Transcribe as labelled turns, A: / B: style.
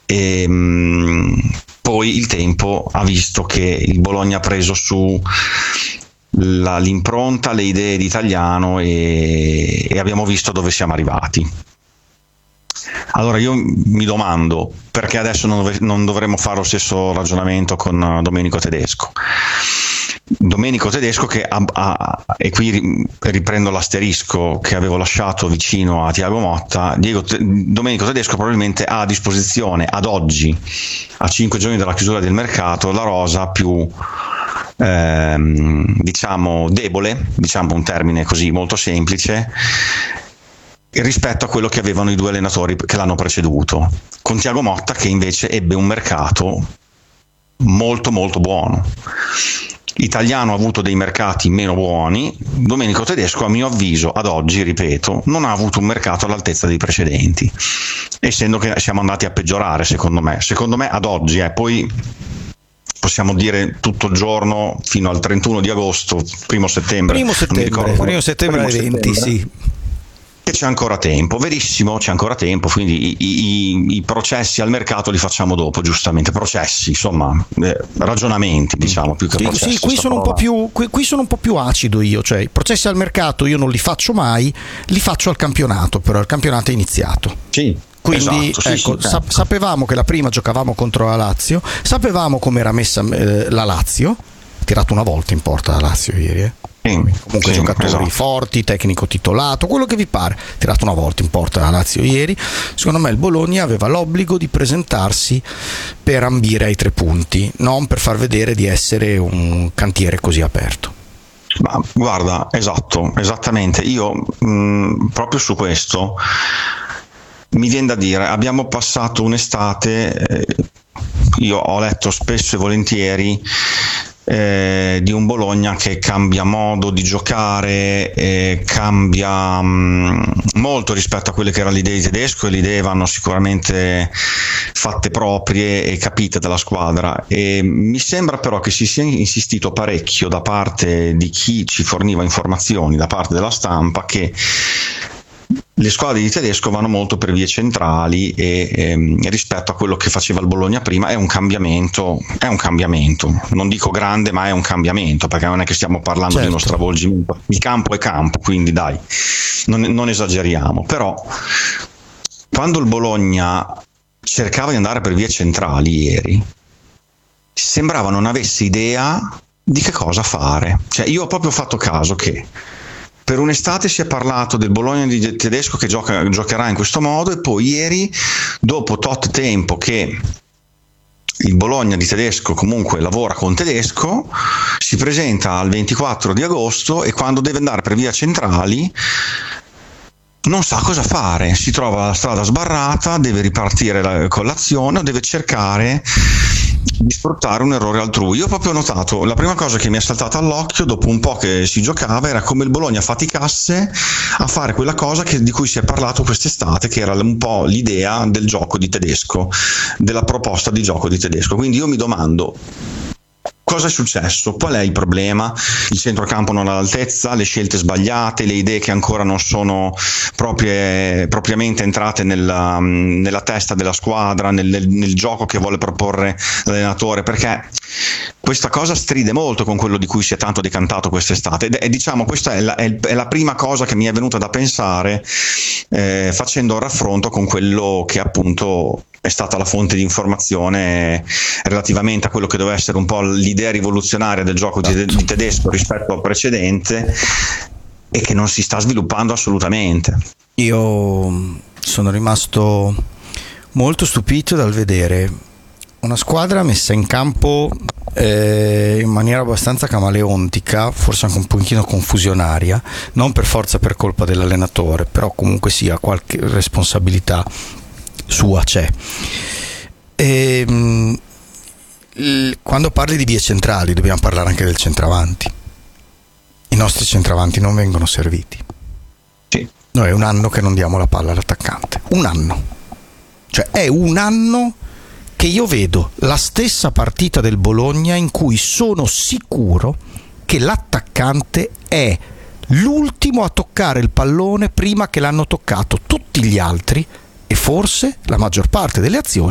A: e poi il tempo ha visto che il Bologna ha preso su l'impronta, le idee di Italiano e abbiamo visto dove siamo arrivati. Allora io mi domando perché adesso non dovremmo fare lo stesso ragionamento con Domenico Tedesco. Domenico Tedesco che e qui riprendo l'asterisco che avevo lasciato vicino a Thiago Motta. Domenico Tedesco probabilmente ha a disposizione ad oggi, a 5 giorni dalla chiusura del mercato, la rosa più diciamo debole, diciamo un termine così molto semplice, rispetto a quello che avevano i due allenatori che l'hanno preceduto, con Thiago Motta che invece ebbe un mercato molto molto buono. Italiano ha avuto dei mercati meno buoni, Domenico Tedesco a mio avviso ad oggi, ripeto, non ha avuto un mercato all'altezza dei precedenti, essendo che siamo andati a peggiorare secondo me ad oggi, poi possiamo dire tutto il giorno fino al 31 di agosto, primo settembre
B: alle 20, sì.
A: Che c'è ancora tempo, verissimo, c'è ancora tempo, quindi i processi al mercato li facciamo dopo, giustamente, processi, insomma, ragionamenti, diciamo, più che processi.
B: Sì, qui sono un po' più acido io, cioè i processi al mercato io non li faccio mai, li faccio al campionato, però il campionato è iniziato.
A: Sì.
B: Quindi
A: esatto,
B: ecco,
A: sì.
B: Sapevamo che la prima giocavamo contro la Lazio, sapevamo come era messa la Lazio, ha tirato una volta in porta la Lazio ieri, comunque giocatori forti, tecnico titolato, quello che vi pare, tirato una volta in porta la Lazio ieri. Secondo me il Bologna aveva l'obbligo di presentarsi per ambire ai 3 punti, non per far vedere di essere un cantiere così aperto.
A: Ma guarda, esattamente, io proprio su questo mi viene da dire, abbiamo passato un'estate, io ho letto spesso e volentieri di un Bologna che cambia modo di giocare, cambia molto rispetto a quelle che erano le idee di Tedesco, e le idee vanno sicuramente fatte proprie e capite dalla squadra, e mi sembra però che si sia insistito parecchio da parte di chi ci forniva informazioni, da parte della stampa, che le squadre di Tedesco vanno molto per vie centrali e rispetto a quello che faceva il Bologna prima è un cambiamento, non dico grande, ma è un cambiamento, perché non è che stiamo parlando di uno stravolgimento, il campo è campo, quindi dai, non esageriamo. Però quando il Bologna cercava di andare per vie centrali ieri, sembrava non avesse idea di che cosa fare. Cioè io ho proprio fatto caso che per un'estate si è parlato del Bologna di Tedesco che giocherà in questo modo, e poi ieri, dopo tot tempo che il Bologna di Tedesco comunque lavora con Tedesco, si presenta al 24 di agosto e quando deve andare per via centrali non sa cosa fare, si trova la strada sbarrata, deve ripartire con l'azione o deve cercare di sfruttare un errore altrui. Io ho proprio notato, la prima cosa che mi è saltata all'occhio dopo un po' che si giocava era come il Bologna faticasse a fare quella cosa di cui si è parlato quest'estate, che era un po' l'idea del gioco di Tedesco, della proposta di gioco di Tedesco. Quindi io mi domando, cosa è successo? Qual è il problema? Il centrocampo non ha l'altezza, le scelte sbagliate, le idee che ancora non sono propriamente entrate nella testa della squadra, nel gioco che vuole proporre l'allenatore, perché questa cosa stride molto con quello di cui si è tanto decantato quest'estate, e diciamo questa è la prima cosa che mi è venuta da pensare facendo un raffronto con quello che appunto è stata la fonte di informazione relativamente a quello che doveva essere un po' l'idea rivoluzionaria del gioco di Tedesco rispetto al precedente, e che non si sta sviluppando assolutamente.
B: Io sono rimasto molto stupito dal vedere una squadra messa in campo in maniera abbastanza camaleontica, forse anche un pochino confusionaria, non per forza per colpa dell'allenatore, però comunque sia qualche responsabilità sua c'è. Quando parli di vie centrali dobbiamo parlare anche del centravanti. I nostri centravanti non vengono serviti.
A: Sì.
B: Noi è un anno che non diamo la palla all'attaccante, un anno, cioè è un anno che io vedo la stessa partita del Bologna in cui sono sicuro che l'attaccante è l'ultimo a toccare il pallone prima che l'hanno toccato tutti gli altri, e forse la maggior parte delle azioni